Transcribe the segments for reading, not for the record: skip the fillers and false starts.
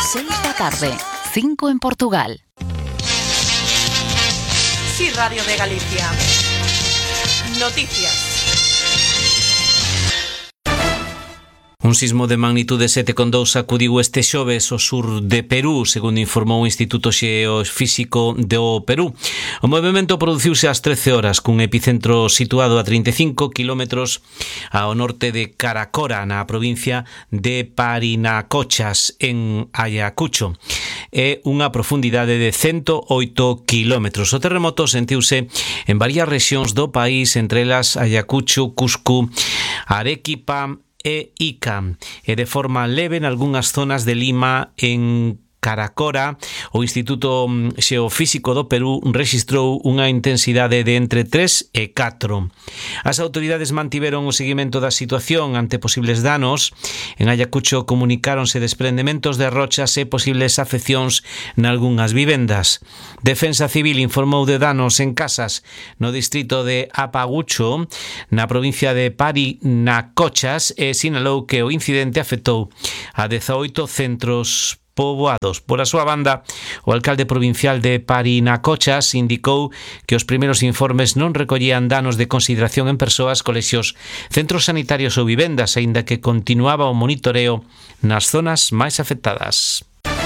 6 da tarde, 5 en Portugal. Sí, Radio de Galicia. Noticias. Un sismo de magnitude 7,2 sacudiu este xoves o sur de Perú, segundo informou o Instituto Xeofísico do Perú. O movimento produciuse ás 13 horas, cun epicentro situado a 35 kilómetros ao norte de Caracora, na provincia de Parinacochas, en Ayacucho. É unha profundidade de 108 kilómetros. O terremoto sentiuse en varias rexións do país, entre elas Ayacucho, Cusco, Arequipa e Ica, e de forma leve en algunhas zonas de Lima. En Caracora, o Instituto Xeofísico do Perú rexistrou unha intensidade de entre 3 e 4. As autoridades mantiveron o seguimento da situación ante posibles danos. En Ayacucho comunicáronse desprendementos de rochas e posibles afeccións nalgunhas vivendas. Defensa Civil informou de danos en casas no distrito de Apagucho, na provincia de Parinacochas, e sinalou que o incidente afectou a 18 centros poboados. Por a súa banda, o alcalde provincial de Parinacochas indicou que os primeiros informes non recollían danos de consideración en persoas, colexios, centros sanitarios ou vivendas, aínda que continuaba o monitoreo nas zonas máis afectadas.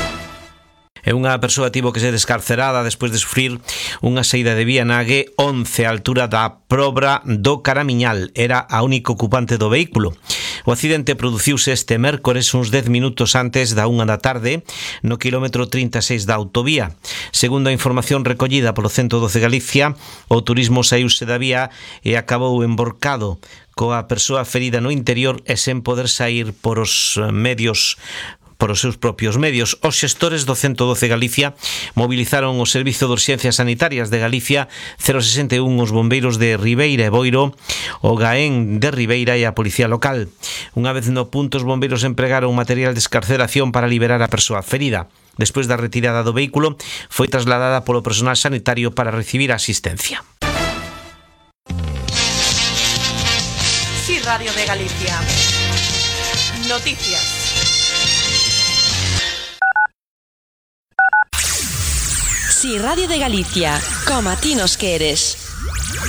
E unha persoa tivo que ser descarcerada despois de sufrir unha saída de vía na A11 á altura da Probra do Caramiñal. Era a única ocupante do vehículo. O accidente produciuse este mércores uns 10 minutos antes da 1 da tarde no quilómetro 36 da autovía. Segundo a información recollida polo 112 Galicia, o turismo saíuse da vía e acabou emborcado coa persoa ferida no interior e sen poder sair por os seus propios medios. Os xestores do 112 Galicia movilizaron o Servizo de Urxencias Sanitarias de Galicia, 061, os bombeiros de Ribeira e Boiro, o GAEN de Ribeira e a Policía Local. Unha vez no punto, os bombeiros empregaron material de excarceración para liberar a persoa ferida. Despois da retirada do vehículo, foi trasladada polo personal sanitario para recibir asistencia. Sí, Radio de Galicia. Noticias. Sí, Radio de Galicia, como a ti nos queres.